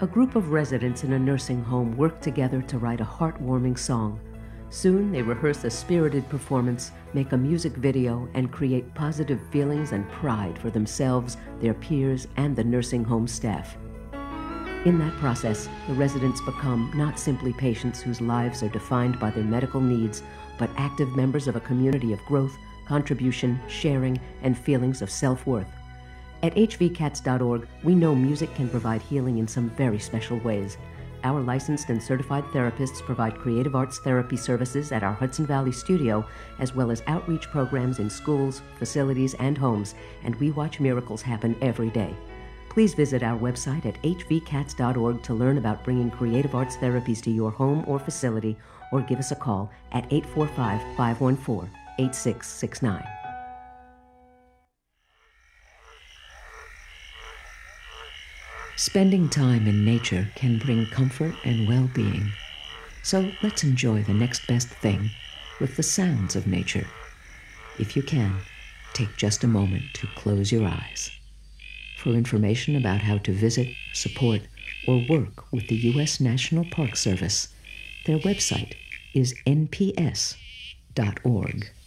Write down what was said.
A group of residents in a nursing home work together to write a heartwarming song. Soon they rehearse a spirited performance, make a music video, and create positive feelings and pride for themselves, their peers, and the nursing home staff. In that process, the residents become not simply patients whose lives are defined by their medical needs, but active members of a community of growth, contribution, sharing, and feelings of self-worth. At hvcats.org, we know music can provide healing in some very special ways. Our licensed and certified therapists provide creative arts therapy services at our Hudson Valley studio, as well as outreach programs in schools, facilities, and homes, and we watch miracles happen every day. Please visit our website at hvcats.org to learn about bringing creative arts therapies to your home or facility, or give us a call at 845-514-8669. Spending time in nature can bring comfort and well-being. So let's enjoy the next best thing with the sounds of nature. If you can, take just a moment to close your eyes. For information about how to visit, support, or work with the U.S. National Park Service, their website is nps.org.